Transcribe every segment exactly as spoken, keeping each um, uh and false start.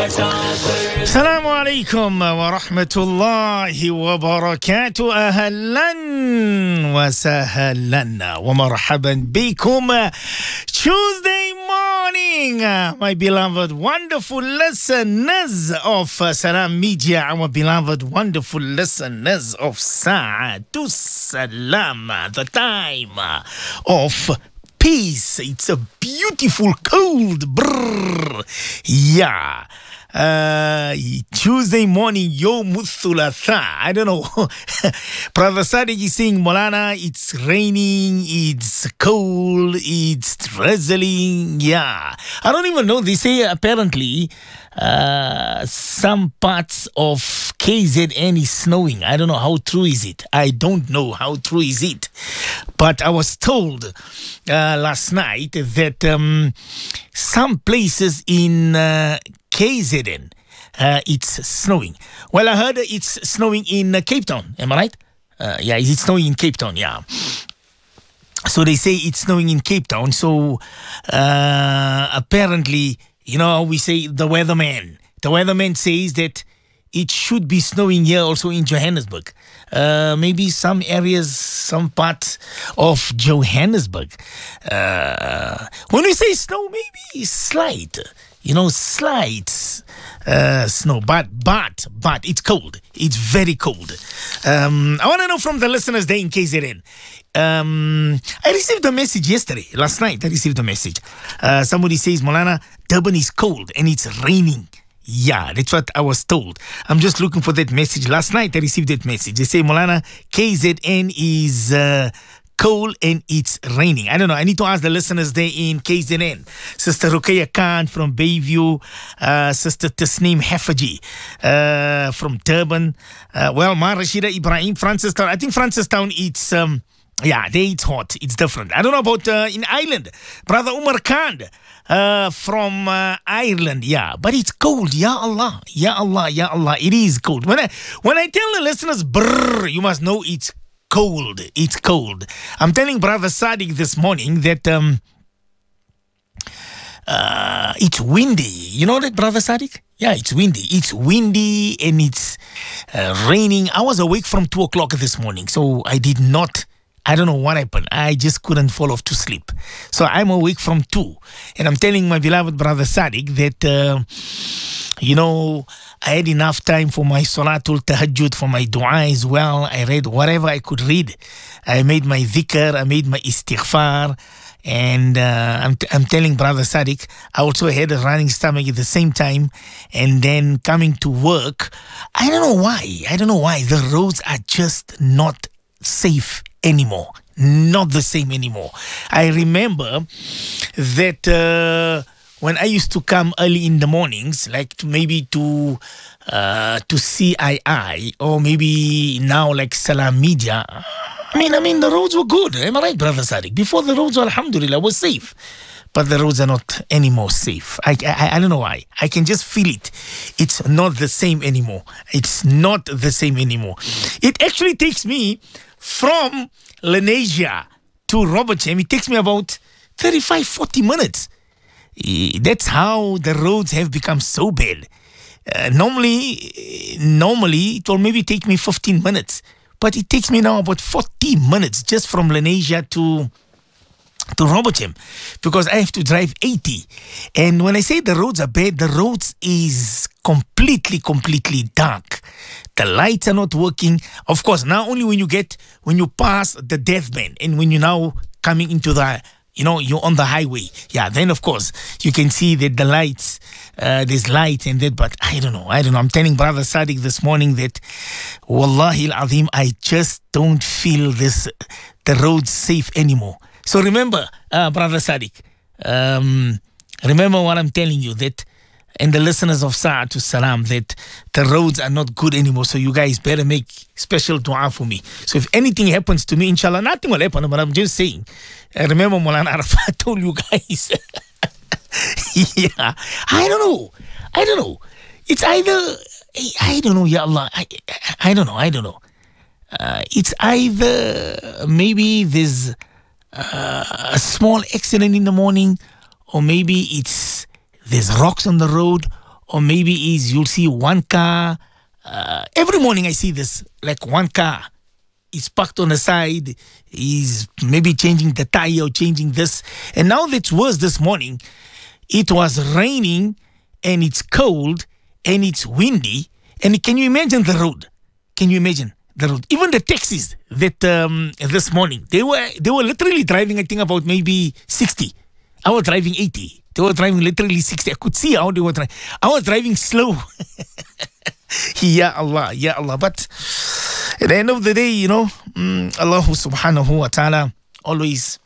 Assalamu alaikum wa rahmatullahi wa barakatuh. Ahlan wa sahlan wa marhaban bikum. Tuesday morning, my beloved, wonderful listeners of Salam Media, our beloved, wonderful listeners of Sa'atu Salam, the time of peace. It's a beautiful cold brrr. Yeah. Uh, Tuesday morning, Yom Thulatha. I don't know. Brother Sadiq is saying, Molana, it's raining, it's cold, it's drizzling. Yeah. I don't even know. They say apparently uh, some parts of K Z N is snowing. I don't know how true is it. I don't know how true is it. But I was told uh, last night that um, some places in uh, K Z N, uh, it's snowing. Well, I heard it's snowing in uh, Cape Town. Am I right? Uh, yeah, is it snowing in Cape Town? Yeah. So they say it's snowing in Cape Town. So uh, apparently, you know, we say the weatherman. The weatherman says that it should be snowing here also in Johannesburg. Uh, maybe some areas, some parts of Johannesburg. Uh, when we say snow, maybe slight. You know, slight uh, snow, but, but, but it's cold. It's very cold. Um, I want to know from the listeners there in K Z N. Um, I received a message yesterday, last night. I received a message. Uh, somebody says, Molana, Durban is cold and it's raining. Yeah, that's what I was told. I'm just looking for that message. Last night I received that message. They say, Molana, K Z N is uh, cold and it's raining. I don't know. I need to ask the listeners there in K Z N. Sister Ruqayya Khan from Bayview. Uh, Sister Tasneem Hafaji uh, from Durban. Uh, well, Ma Rashida Ibrahim, Francistown. I think Francistown, it's... Um, Yeah, there it's hot. It's different. I don't know about uh, in Ireland. Brother Umar Khan uh, from uh, Ireland. Yeah, but it's cold. Ya Allah. Ya Allah. Ya Allah. It is cold. When I when I tell the listeners, brrr, you must know it's cold. It's cold. I'm telling Brother Sadiq this morning that um, uh, it's windy. You know that, Brother Sadiq? Yeah, it's windy. It's windy and it's uh, raining. I was awake from two o'clock this morning, so I did not... I don't know what happened. I just couldn't fall off to sleep. So I'm awake from two. And I'm telling my beloved brother Sadiq that, uh, you know, I had enough time for my Salatul Tahajjud, for my dua as well. I read whatever I could read. I made my dhikr, I made my istighfar. And uh, I'm, t- I'm telling brother Sadiq, I also had a running stomach at the same time. And then coming to work, I don't know why. I don't know why. The roads are just not safe anymore. Not the same anymore. I remember that uh, when I used to come early in the mornings, like to maybe to uh, to C I I, or maybe now like Salam Media. I mean, I mean the roads were good. Am I right, Brother Sadiq? Before the roads, alhamdulillah, was safe. But the roads are not anymore safe. I, I I don't know why. I can just feel it. It's not the same anymore. It's not the same anymore. It actually takes me from Lenasia to Robertsham. It takes me about thirty-five, forty minutes. That's how the roads have become so bad. Uh, normally, normally it will maybe take me fifteen minutes. But it takes me now about forty minutes just from Lenasia to... to Robertsham, because I have to drive eighty. And when I say the roads are bad, the roads is completely, completely dark. The lights are not working. Of course, now only when you get, when you pass the death band and when you're now coming into the, you know, you're on the highway. Yeah, then of course, you can see that the lights, uh, there's light and that, but I don't know. I don't know. I'm telling Brother Sadiq this morning that, Wallahi al-Azim, I just don't feel this, the roads safe anymore. So remember, uh, Brother Sadiq, um, remember what I'm telling you, that, and the listeners of Sa'atu Salam, that the roads are not good anymore. So you guys better make special dua for me. So if anything happens to me, inshallah, nothing will happen, but I'm just saying. Uh, remember Maulana Arafat told you guys. Yeah, I don't know. I don't know. It's either, I don't know, Ya Allah. I, I don't know. I don't know. Uh, it's either maybe there's uh, a small accident in the morning, or maybe it's there's rocks on the road, or maybe is you'll see one car. Uh, every morning I see this, like one car is parked on the side, is maybe changing the tire or changing this. And now that's worse this morning. It was raining and it's cold and it's windy. And can you imagine the road? Can you imagine the road? Even the taxis that um, this morning, they were they were literally driving, I think, about maybe sixty. I was driving eighty. They were driving literally sixty. I could see how they were driving. I was driving slow. Ya Allah, Ya Allah. But at the end of the day, you know, mm, Allah subhanahu wa ta'ala always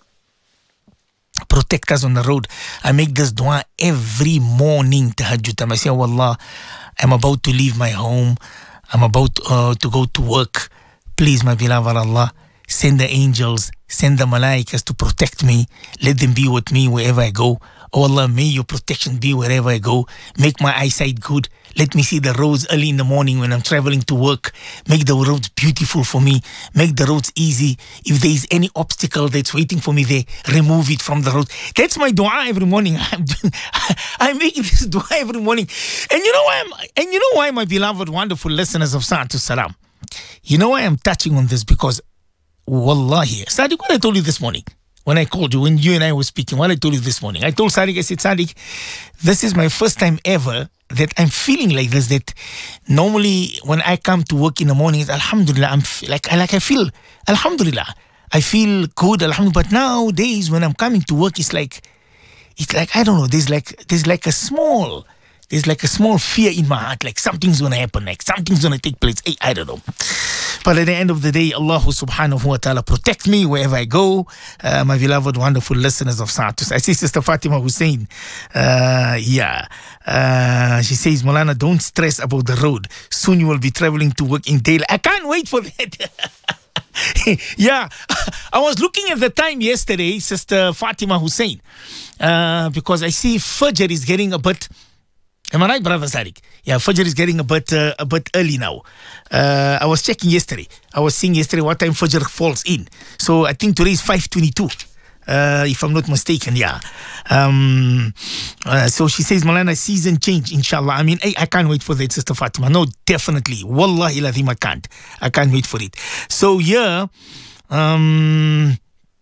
protect us on the road. I make this dua every morning, tahajjud. I say, oh Allah, I'm about to leave my home. I'm about uh, to go to work. Please, my beloved Allah, send the angels, send the malaikas to protect me. Let them be with me wherever I go. Oh Allah, may your protection be wherever I go. Make my eyesight good. Let me see the roads early in the morning when I'm traveling to work. Make the roads beautiful for me. Make the roads easy. If there is any obstacle that's waiting for me there, remove it from the road. That's my dua every morning. I'm doing, I'm making this dua every morning. And you know why I'm, and you know why, my beloved, wonderful listeners of Sa'atu Salam? You know why I'm touching on this? Because wallahi, Sadiq, what I told you this morning, when I called you, when you and I were speaking, what I told you this morning, I told Sadiq, I said, Sadiq, this is my first time ever that I'm feeling like this, that normally when I come to work in the mornings, alhamdulillah, I'm f- like, I like, I feel, alhamdulillah, I feel good, alhamdulillah. But nowadays when I'm coming to work, it's like, it's like, I don't know, there's like, there's like a small, there's like a small fear in my heart, like something's going to happen, like something's going to take place. I, I don't know. But at the end of the day, Allah subhanahu wa ta'ala protect me wherever I go. Uh, my beloved, wonderful listeners of Sa'atus. I see Sister Fatima Hussein. Uh, yeah. Uh, she says, Maulana, don't stress about the road. Soon you will be traveling to work in daylight. I can't wait for that. Yeah. I was looking at the time yesterday, Sister Fatima Hussein, uh, because I see Fajr is getting a bit... Am I right, Brother Sadiq? Yeah, Fajr is getting a bit uh, a bit early now. Uh, I was checking yesterday. I was seeing yesterday what time Fajr falls in. So I think today is five twenty-two, uh, if I'm not mistaken. Yeah. Um, uh, so she says, Maulana, season change, inshallah. I mean, I, I can't wait for that, Sister Fatima. No, definitely. Wallahi lazim, I can't. I can't wait for it. So yeah, um,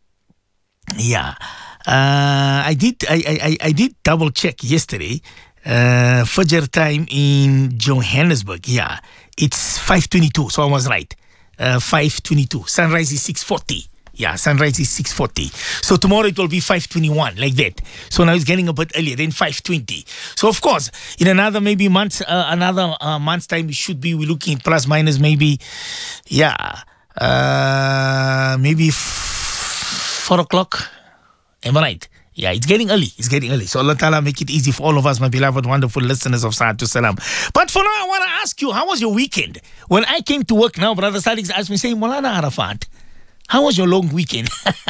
yeah. Uh, I did. I, I I did double check yesterday. Uh, Fajr time in Johannesburg, yeah, it's five twenty-two, so I was right. Uh, five twenty-two. Sunrise is six forty. Yeah, sunrise is six forty. So tomorrow it will be five twenty-one, like that. So now it's getting a bit earlier, then five twenty. So of course, in another maybe month, uh, another uh, month's time, we should be we're looking at plus minus maybe, yeah, uh, maybe f- four o'clock. Am I right? Yeah, it's getting early. It's getting early. So Allah Ta'ala make it easy for all of us, my beloved, wonderful listeners of Sa'atu Salam. But for now, I want to ask you, how was your weekend? When I came to work now, Brother Sadiq asked me, saying, Maulana Arafat, how was your long weekend?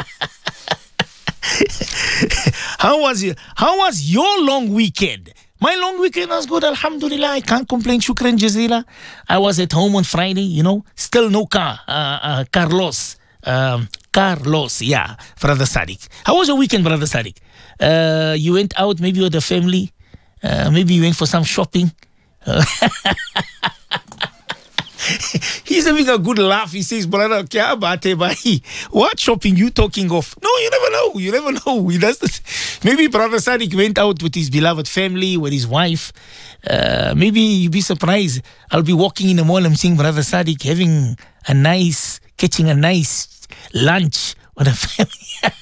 how was your, how was your long weekend? My long weekend was good, alhamdulillah. I can't complain, shukran jazila. I was at home on Friday, you know, still no car. Uh, uh, Carlos. Um, Carlos, yeah, Brother Sadiq. How was your weekend, Brother Sadiq? Uh, you went out maybe with the family? Uh, maybe you went for some shopping? Uh, He's having a good laugh. He says, Brother, kya baat hai bhai? What shopping you talking of? No, you never know. You never know. He does this. Maybe Brother Sadiq went out with his beloved family, with his wife. Uh, maybe you'll be surprised. I'll be walking in the mall and seeing Brother Sadiq having a nice, catching a nice lunch with a family.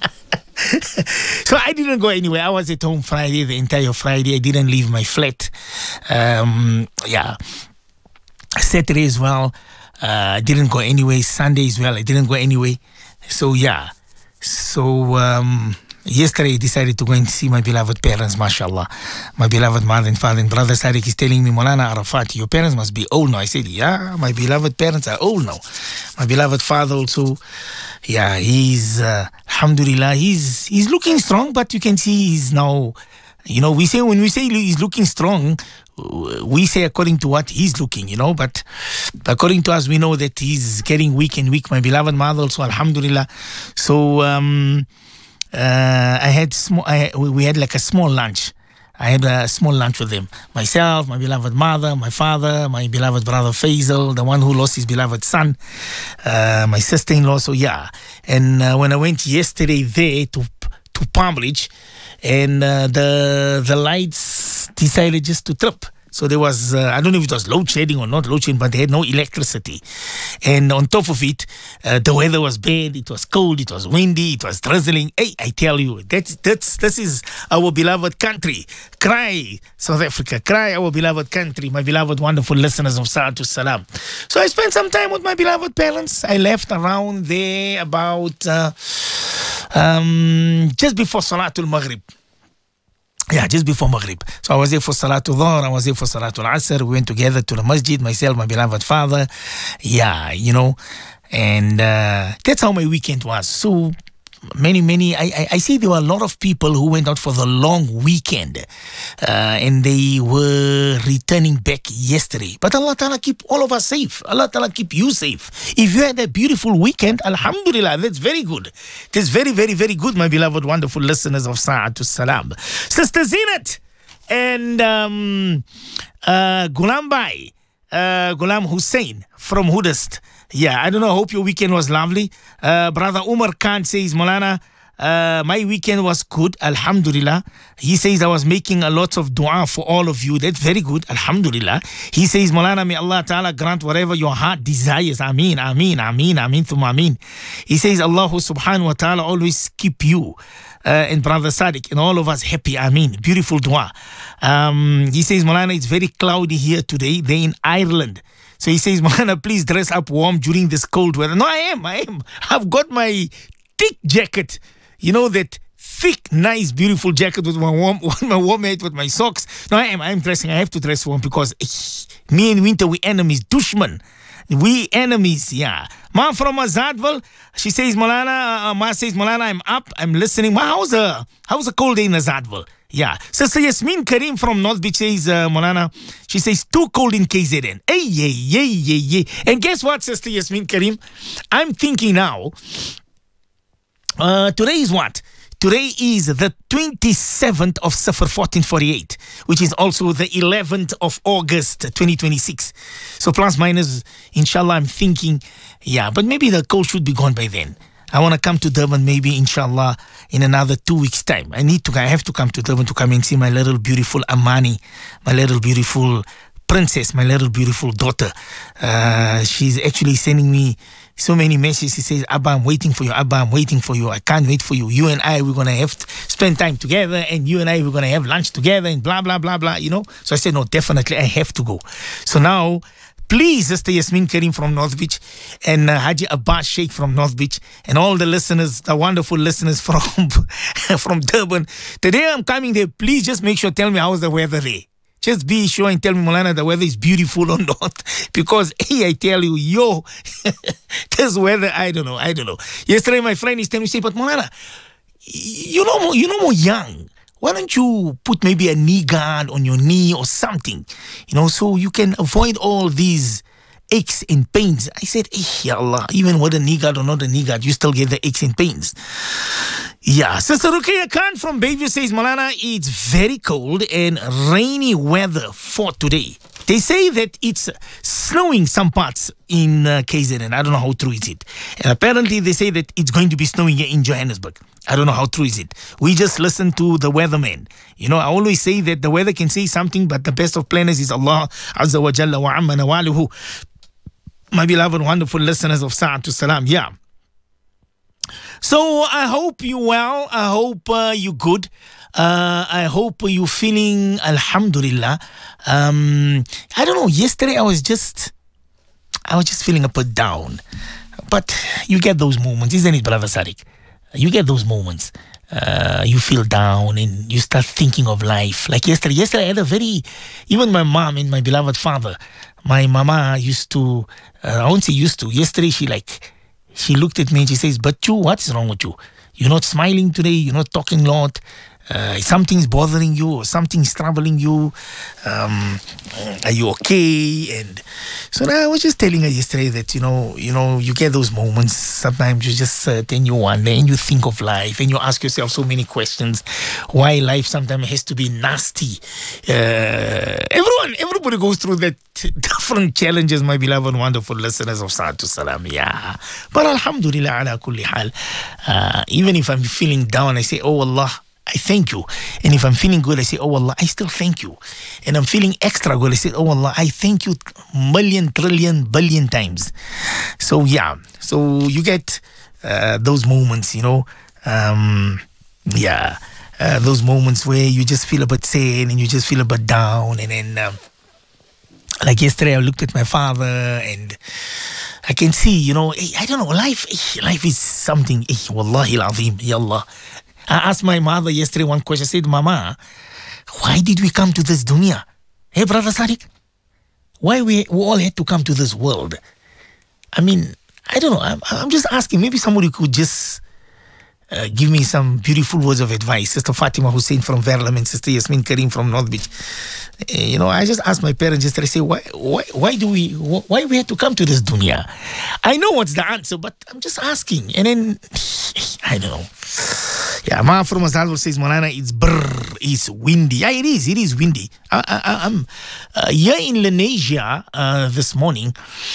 So I didn't go anywhere. I was at home Friday, the entire Friday. I didn't leave my flat. Um, yeah. Saturday as well. Uh, I didn't go anyway. Sunday as well. I didn't go anyway. So yeah. So um, yesterday I decided to go and see my beloved parents, mashallah. My beloved mother and father and brother Sadiq is telling me, Maulana Arafat, your parents must be old now. I said, yeah, my beloved parents are old now. My beloved father also, yeah, he's, uh, alhamdulillah, he's, he's looking strong, but you can see he's now, you know, we say, when we say he's looking strong, we say according to what he's looking, you know, but according to us, we know that he's getting weak and weak. My beloved mother also, alhamdulillah. So, um, uh, I had small, I, we had like a small lunch. I had a small lunch with them. Myself, my beloved mother, my father, my beloved brother Faisal, the one who lost his beloved son, uh, my sister-in-law. So yeah, and uh, when I went yesterday there to to Palm Beach, and uh, the the lights decided just to trip. So there was, uh, I don't know if it was load shedding or not load shedding, but they had no electricity. And on top of it, uh, the weather was bad. It was cold. It was windy. It was drizzling. Hey, I tell you, that's, that's, this is our beloved country. Cry, South Africa. Cry, our beloved country. My beloved, wonderful listeners of Sa'atu Salam. So I spent some time with my beloved parents. I left around there about uh, um, just before Salatul Maghrib. Yeah, just before Maghrib. So I was there for Salatul Dhuhr, I was there for Salatul Asr. We went together to the masjid, myself, my beloved father. Yeah, you know, and uh, that's how my weekend was. So many, many, I, I, I see there were a lot of people who went out for the long weekend uh, and they were returning back yesterday. But Allah Ta'ala keep all of us safe. Allah Ta'ala keep you safe. If you had a beautiful weekend, Alhamdulillah, that's very good. That's very, very, very good, my beloved, wonderful listeners of Sa'atu Salam. Sister Zinat and um, uh, Ghulam Bhai, uh, Ghulam Hussein from Hudast. Yeah, I don't know. I hope your weekend was lovely. Uh, Brother Umar Khan says, Maulana, uh, my weekend was good. Alhamdulillah. He says, I was making a lot of dua for all of you. That's very good. Alhamdulillah. He says, Maulana, may Allah Ta'ala grant whatever your heart desires. Ameen, ameen, ameen, ameen, thumma ameen. He says, Allah subhanahu wa ta'ala always keep you. Uh, and Brother Sadiq and all of us happy. Ameen. Beautiful dua. Um, he says, Maulana, it's very cloudy here today. They're in Ireland. So he says, Maulana, please dress up warm during this cold weather. No, I am, I am. I've got my thick jacket. You know, that thick, nice, beautiful jacket with my warm, my warm hat with my socks. No, I am, I am dressing. I have to dress warm because eh, me and winter, we enemies. Dushman. We enemies, yeah. Ma from Azadville, she says, Maulana, uh, Ma says, Maulana, I'm up, I'm listening. Ma, how's a, how's a cold day in Azadville? Yeah. Sister Yasmin Karim from North Beach says, uh, Maulana, she says, too cold in K Z N. Hey, yeah, yeah, yeah, yeah. And guess what, Sister Yasmin Karim? I'm thinking now, uh, today is what? Today is the twenty-seventh of Safar fourteen forty-eight, which is also the eleventh of August twenty twenty-six. So plus minus, inshallah, I'm thinking, yeah, but maybe the cold should be gone by then. I want to come to Durban maybe, inshallah, in another two weeks' time. I need to, I have to come to Durban to come and see my little beautiful Amani, my little beautiful princess, my little beautiful daughter. Uh, she's actually sending me so many messages. He says, Abba, I'm waiting for you. Abba, I'm waiting for you. I can't wait for you. You and I, we're going to have to spend time together, and you and I, we're going to have lunch together, and blah, blah, blah, blah, you know. So I said, no, definitely, I have to go. So now, please, Sister Yasmin Karim from North Beach and uh, Haji Abbas Sheikh from North Beach and all the listeners, the wonderful listeners from, from Durban. Today I'm coming there. Please just make sure, tell me how's the weather there. Just be sure and tell me, Maulana, the weather is beautiful or not. Because, hey, I tell you, yo, this weather, I don't know, I don't know. Yesterday, my friend is telling me, say, but Maulana, you know, more, you know more young. Why don't you put maybe a knee guard on your knee or something, you know, so you can avoid all these aches and pains. I said, eh, ya Allah, even with a knee guard or not a knee guard, you still get the aches and pains. Yeah, Sister Ruqayya Khan from Bayview says, Maulana, it's very cold and rainy weather for today. They say that it's snowing some parts in uh, K Z N. I don't know how true is it. And apparently they say that it's going to be snowing here in Johannesburg. I don't know how true is it. We just listen to the weatherman. You know, I always say that the weather can say something, but the best of planners is Allah Azza wa Jalla wa Amma Nawaluhu. My beloved, wonderful listeners of Sa'atu Salam. Yeah. So I hope you well. I hope uh, you good. Uh, I hope you feeling Alhamdulillah. Um, I don't know. Yesterday I was just, I was just feeling a bit down. But you get those moments, isn't it, Brother Sadiq? You get those moments. Uh, you feel down and you start thinking of life. Like yesterday, yesterday I had a very, even my mom and my beloved father, my mama used to, uh, I won't say used to, yesterday she like, she looked at me and she says, but you, what's wrong with you? You're not smiling today, you're not talking a lot. Uh, something's bothering you or something's troubling you. Um, are you okay? And so now I was just telling her yesterday that, you know, you know, you get those moments. Sometimes you just sit and you wonder and you think of life and you ask yourself so many questions. Why life sometimes has to be nasty? Uh, everyone, everybody goes through that different challenges, my beloved, wonderful listeners of Sa'atu Salam. Yeah. But Alhamdulillah, ala kulli hal. Uh, even if I'm feeling down, I say, oh Allah, I thank you. And if I'm feeling good, I say, oh Allah, I still thank you. And I'm feeling extra good, I say, oh Allah, I thank you million, trillion, billion times. So yeah, so you get uh, those moments, you know, um, yeah, uh, those moments where you just feel a bit sad and you just feel a bit down. And then, um, like yesterday, I looked at my father and I can see, you know, I don't know, life, life is something, wallahi al-azim, ya Allah. I asked my mother yesterday one question. I said, Mama, why did we come to this dunya? Hey, Brother Sadiq, why we, we all had to come to this world? I mean, I don't know. I'm, I'm just asking. Maybe somebody could just uh, give me some beautiful words of advice. Sister Fatima Hussein from Verulam and Sister Yasmin Karim from North Beach. Uh, you know, I just asked my parents yesterday, I say, why, why, why do we, why we had to come to this dunya? I know what's the answer, but I'm just asking. And then, I don't know. Yeah, Ma from Azadul says, Malana, it's brr, it's windy. Yeah, it is, it is windy. I, I, I'm uh, here in Lenasia uh, this morning.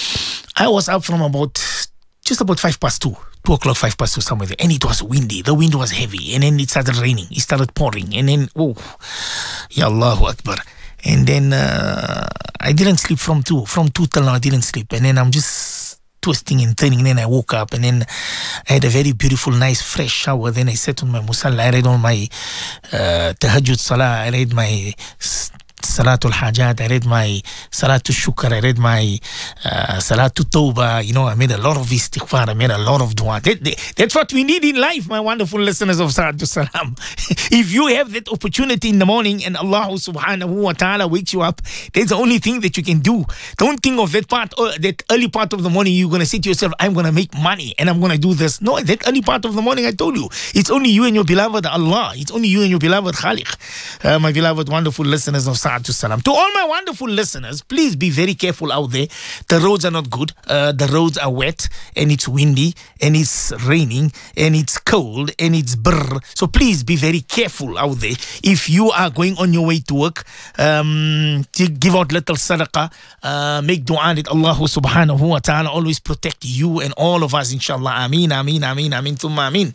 I was up from about, just about five past two, two o'clock, five past two, somewhere there. And it was windy. The wind was heavy. And then it started raining. It started pouring. And then, oh, Ya Allahu Akbar. And then uh, I didn't sleep from two. From two till now, I didn't sleep. And then I'm just twisting and turning. And then I woke up and then I had a very beautiful, nice, fresh shower. Then I sat on my musalla. I read on my uh, tahajjud salah. I read my Salatul Hajat. I read my Salatul Shukr. I read my uh, Salatul Tawbah. You know, I made a lot of istighfar. I made a lot of dua. That, that, that's what we need in life, my wonderful listeners of Salatul Salam. If you have that opportunity in the morning and Allah subhanahu wa ta'ala wakes you up, that's the only thing that you can do. Don't think of that part, or that early part of the morning you're going to say to yourself, I'm going to make money and I'm going to do this. No, that early part of the morning, I told you, it's only you and your beloved Allah. It's only you and your beloved Khaliq. Uh, my beloved, wonderful listeners of Salatul Salam. To all my wonderful listeners, please be very careful out there. The roads are not good. Uh, the roads are wet and it's windy and it's raining and it's cold and it's brr. So please be very careful out there. If you are going on your way to work, um, to give out little sadaqah, uh, make dua that Allah subhanahu wa ta'ala always protect you and all of us, inshallah. Ameen, ameen, ameen, ameen, thumma ameen.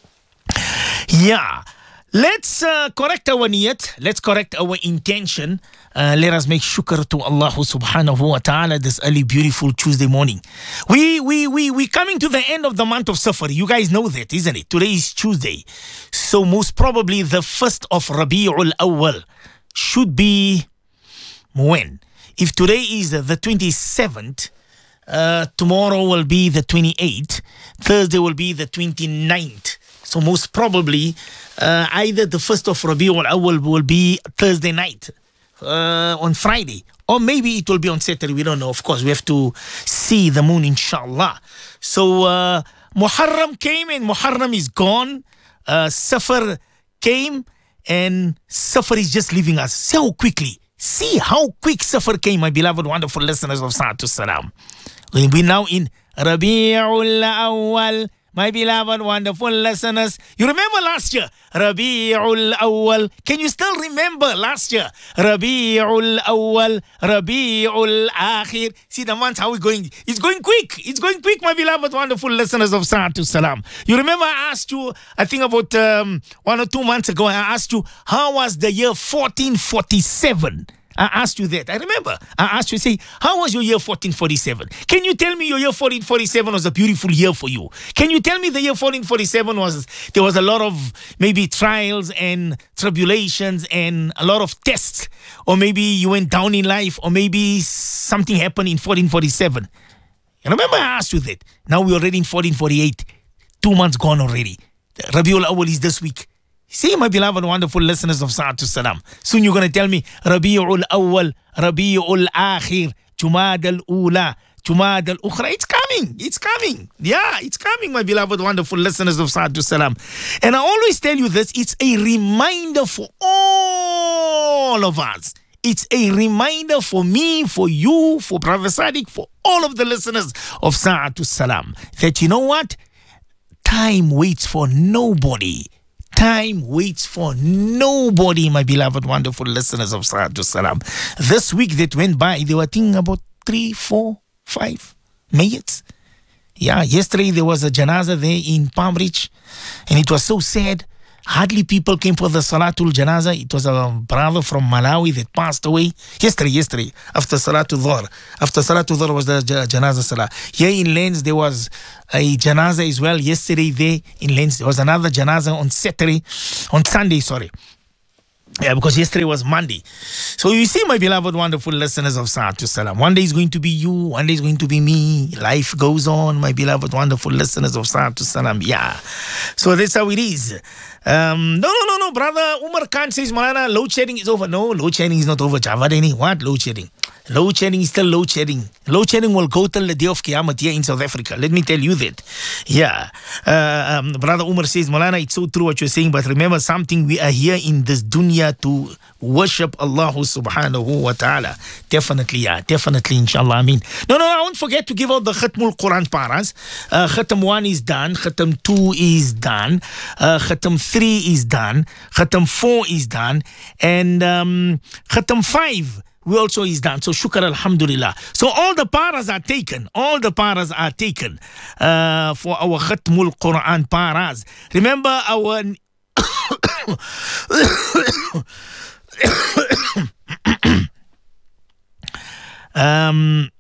Yeah. Let's uh, correct our niyat. Let's correct our intention. Uh, let us make shukr to Allah subhanahu wa ta'ala this early, beautiful Tuesday morning. We, we, we, we coming to the end of the month of Safar. You guys know that, isn't it? Today is Tuesday. So most probably the first of Rabi'ul Awwal should be when? If today is the twenty-seventh, uh, tomorrow will be the twenty-eighth, Thursday will be the twenty-ninth. So most probably, uh, either the first of Rabi'ul Awwal will be Thursday night, uh, on Friday, or maybe it will be on Saturday. We don't know. Of course, we have to see the moon, inshallah. So uh, Muharram came and Muharram is gone. Uh, Safar came and Safar is just leaving us. See how quickly. See how quick Safar came, my beloved, wonderful listeners of Sa'atu Salam. We're now in Rabi'ul Awwal. My beloved, wonderful listeners, you remember last year, Rabi'ul Awwal. Can you still remember last year? Rabi'ul Awwal, Rabi'ul Akhir. See the months, how it's going. It's going quick. It's going quick, my beloved, wonderful listeners of Sa'atu Salam. You remember I asked you, I think about um, one or two months ago, I asked you, how was the year fourteen forty-seven? I asked you that. I remember. I asked you, say, how was your year fourteen forty-seven? Can you tell me your year fourteen forty-seven was a beautiful year for you? Can you tell me the year fourteen forty-seven was, there was a lot of maybe trials and tribulations and a lot of tests, or maybe you went down in life, or maybe something happened in fourteen forty-seven. You remember I asked you that. Now we're already in fourteen forty-eight. Two months gone already. Rabiul Awwal is this week. See, my beloved, wonderful listeners of Sa'atu Salam. Soon you're going to tell me Rabi'ul Awwal, Rabi'ul Akhir, Jumad al-Ula, Jumad al-Ukhra. It's coming. It's coming. Yeah, it's coming, my beloved, wonderful listeners of Sa'atu Salam. And I always tell you this, it's a reminder for all of us. It's a reminder for me, for you, for Brother Sadiq, for all of the listeners of Sa'atu Salam, that you know what? Time waits for nobody. Time waits for nobody, my beloved, wonderful listeners of Sa'atu Salam. This week that went by, they were thinking about three, four, five mayyats. Yeah, yesterday there was a janaza there in Palm Ridge, and it was so sad. Hardly people came for the Salatul Janaza. It was a brother from Malawi that passed away yesterday, yesterday, after Salatul Dhuhr. After Salatul Dhuhr was the Janaza Salah. Here in Lens, there was a Janaza as well. Yesterday there in Lens, there was another Janaza on Saturday, on Sunday, sorry. Yeah, because yesterday was Monday. So you see, my beloved, wonderful listeners of Sa'atu Salam, one day is going to be you, one day is going to be me. Life goes on, my beloved, wonderful listeners of Sa'atu Salam. Yeah. So that's how it is. Um, no, no, no, no, brother. Umar Khan says, Malana, load shedding is over. No, load shedding is not over. Javadeni, what? Load shedding. Load shedding is still load shedding. Load shedding will go till the day of Qiyamah here in South Africa. Let me tell you that. Yeah. Uh, um, Brother Umar says, Malana, it's so true what you're saying, but remember something, we are here in this dunya to worship Allah subhanahu wa ta'ala. Definitely, yeah. Definitely, inshallah. I mean, no, no, I won't forget to give out the Khatmul Quran paras. Uh, Khatam one is done. Khatam two is done. Uh, Khatam three is done. Khatam four is done. And um, Khatam five we also is done. So shukr alhamdulillah. So all the paras are taken. All the paras are taken uh, for our Khatmul Quran paras. Remember our um,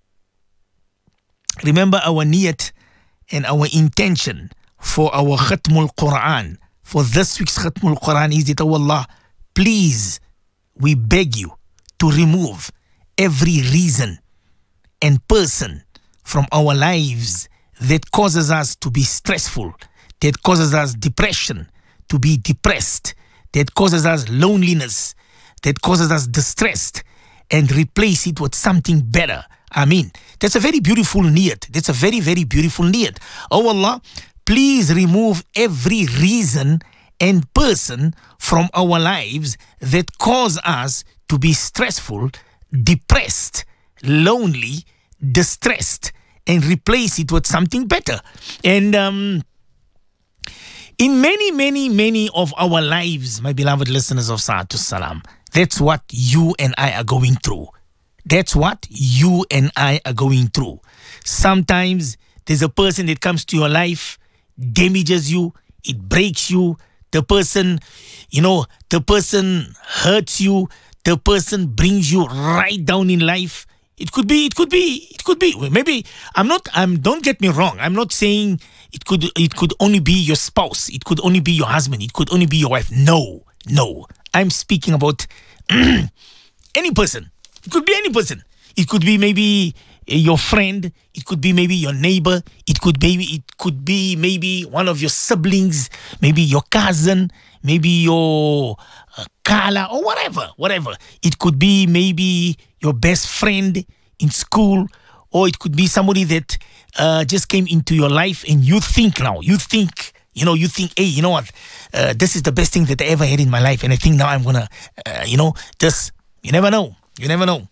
remember our niyat and our intention for our Khatmul Quran. For this week's Khatmul Quran is that, oh Allah, please, we beg you to remove every reason and person from our lives that causes us to be stressful, that causes us depression, to be depressed, that causes us loneliness, that causes us distressed, and replace it with something better. I mean, that's a very beautiful niyat. That's a very, very beautiful niyat. Oh Allah, please remove every reason and person from our lives that cause us to be stressful, depressed, lonely, distressed, and replace it with something better. And um, in many, many, many of our lives, my beloved listeners of Sa'atu Salam, that's what you and I are going through. That's what you and I are going through. Sometimes there's a person that comes to your life, damages you, it breaks you. The person, you know, the person hurts you. The person brings you right down in life. It could be, it could be, it could be. Maybe I'm not. I'm. Don't get me wrong. I'm not saying it could. It could only be your spouse. It could only be your husband. It could only be your wife. No, no. I'm speaking about any person. It could be any person. It could be maybe your friend. It could be maybe your neighbor. It could maybe it could be maybe one of your siblings. Maybe your cousin. Maybe your uh, Kala or whatever, whatever. It could be maybe your best friend in school, or it could be somebody that uh, just came into your life and you think now, you think, you know, you think, hey, you know what, uh, this is the best thing that I ever had in my life, and I think now I'm gonna, uh, you know, this, you never know, you never know.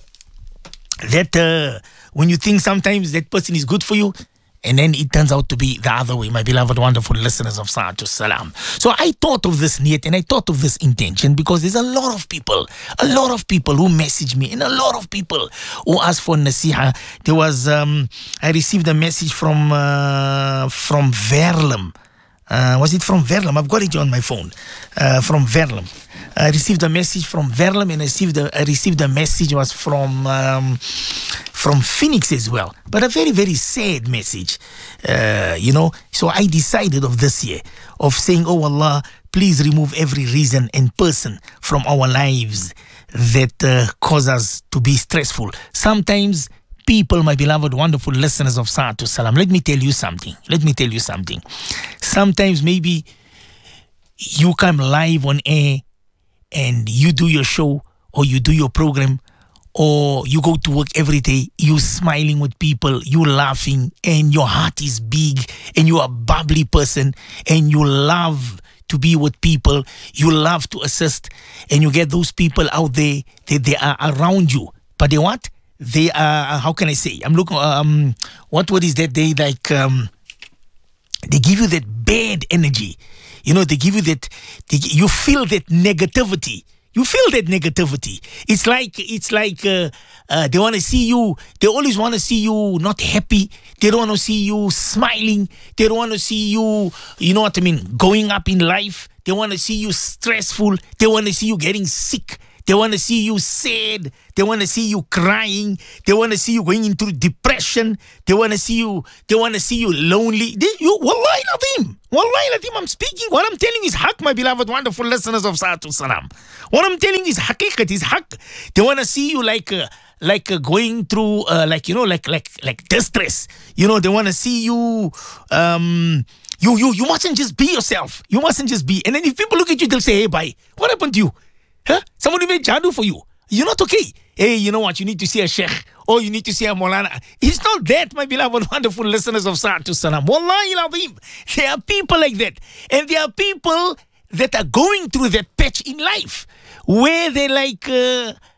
That uh, when you think sometimes that person is good for you, and then it turns out to be the other way, my beloved, wonderful listeners of Sa'atu Salam. So I thought of this niyat and I thought of this intention because there's a lot of people, a lot of people who message me and a lot of people who ask for nasiha. There was, um, I received a message from, uh, from Verlem. Uh, was it from Verlem? I've got it on my phone. Uh, from Verlem. I received a message from Verlem, and I received a, I received a message was from um, from Phoenix as well. But a very, very sad message, uh, you know. So I decided of this year of saying, oh Allah, please remove every reason and person from our lives that uh, cause us to be stressful. Sometimes people, my beloved, wonderful listeners of Sa'atu Salam, let me tell you something. Let me tell you something. Sometimes maybe you come live on air and you do your show or you do your program or you go to work every day, you smiling with people, you laughing, and your heart is big, and you're a bubbly person, and you love to be with people, you love to assist, and you get those people out there that they are around you. But they what? They are, how can I say? I'm looking, um, what word is that? They like, um, they give you that bad energy. You know, they give you that, they, you feel that negativity. You feel that negativity. It's like, it's like uh, uh, they want to see you, they always want to see you not happy. They don't want to see you smiling. They don't want to see you, you know what I mean, going up in life. They want to see you stressful. They want to see you getting sick. They want to see you sad. They want to see you crying. They want to see you going into depression. They want to see you, they want to see you lonely. They, you, wallahi ladim. Wallahi ladim, I'm speaking. What I'm telling you is haq, my beloved, wonderful listeners of Sa'atu Salam. What I'm telling you is haqiqat, is haq. They want to see you like, uh, like uh, going through, uh, like, you know, like, like, like distress. You know, they want to see you, um, you, you, you mustn't just be yourself. You mustn't just be. And then if people look at you, they'll say, hey, bye, what happened to you? Huh? Somebody made jadoo for you. You're not okay. Hey, you know what? You need to see a sheikh. Or you need to see a Maulana. It's not that, my beloved, wonderful listeners of Sa'atu Salam. Wallahi al-azim. There are people like that. And there are people that are going through that patch in life where they like, uh,